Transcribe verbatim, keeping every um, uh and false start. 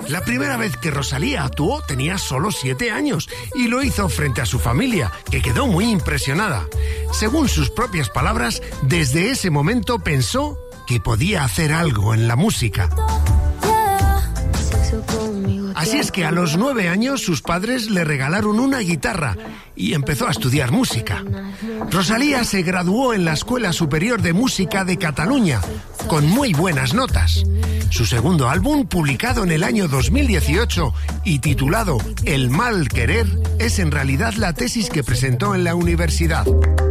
La primera vez que Rosalía actuó tenía solo siete años y lo hizo frente a su familia, que quedó muy impresionada. Según sus propias palabras, desde ese momento pensó que podía hacer algo en la música. Así es que a los nueve años sus padres le regalaron una guitarra y empezó a estudiar música. Rosalía se graduó en la Escuela Superior de Música de Cataluña, con muy buenas notas. Su segundo álbum, publicado en el año dos mil dieciocho y titulado El mal querer, es en realidad la tesis que presentó en la universidad.